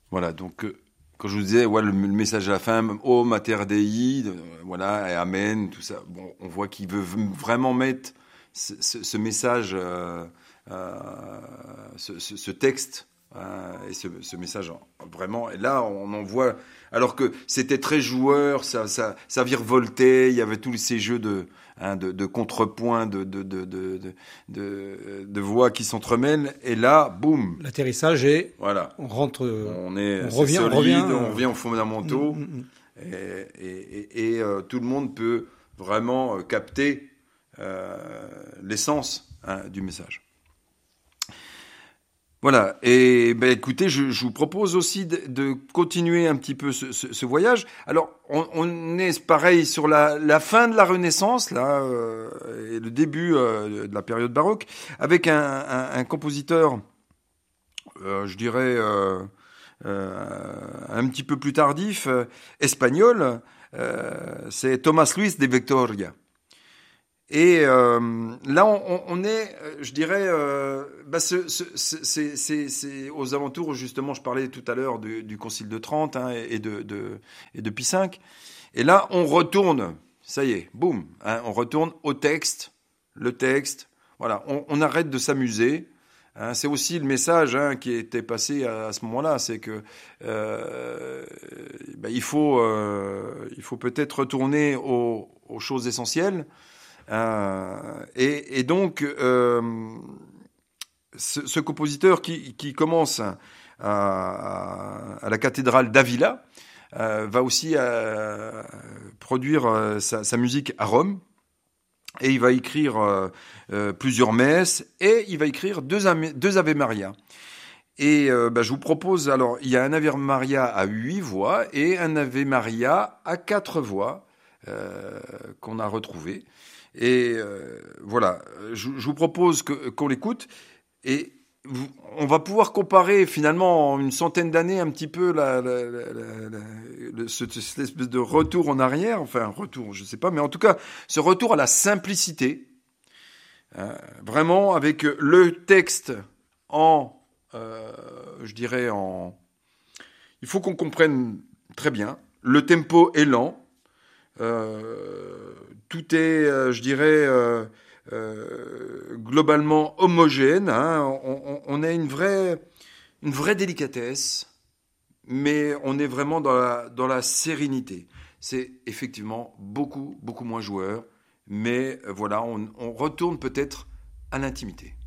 Voilà, donc quand je vous disais, le message à la fin, oh Mater Dei, voilà, et Amen, tout ça. Bon, on voit qu'il veut vraiment mettre ce message, euh, ce texte. Et ce message vraiment, et là on en voit, alors que c'était très joueur, ça virevoltait, il y avait tous ces jeux de contrepoint, de voix qui s'entremêlent, et là, boum, L'atterrissage est, voilà, on rentre, c'est solide, on revient revient aux fondamentaux, et tout le monde peut vraiment capter l'essence du message. Voilà, et écoutez, je vous propose aussi de continuer un petit peu ce voyage. Alors, on est pareil sur la fin de la Renaissance, là, et le début de la période baroque, avec un compositeur, je dirais, un petit peu plus tardif, espagnol, c'est Tomás Luis de Victoria. Et là, on est, je dirais, c'est aux alentours, justement, je parlais tout à l'heure du Concile de Trente et de Pie V. Et là, on retourne, ça y est, boum, on retourne au texte, le texte. Voilà, on arrête de s'amuser. C'est aussi le message qui était passé à ce moment-là, c'est que il faut peut-être retourner aux choses essentielles. Et donc, ce compositeur qui commence à la cathédrale d'Avila va aussi produire sa musique à Rome. Et il va écrire plusieurs messes et il va écrire deux Ave Maria. Et je vous propose, alors, il y a un Ave Maria à 8 voix et un Ave Maria à 4 voix qu'on a retrouvé. Et voilà, je vous propose qu'on l'écoute et on va pouvoir comparer finalement en une centaine d'années un petit peu cette espèce de retour en arrière, enfin retour, je sais pas, mais en tout cas ce retour à la simplicité, vraiment avec le texte je dirais il faut qu'on comprenne très bien, le tempo est lent. Tout est, je dirais, globalement homogène. On a une vraie délicatesse, mais on est vraiment dans la sérénité. C'est effectivement beaucoup moins joueur, mais voilà, on retourne peut-être à l'intimité.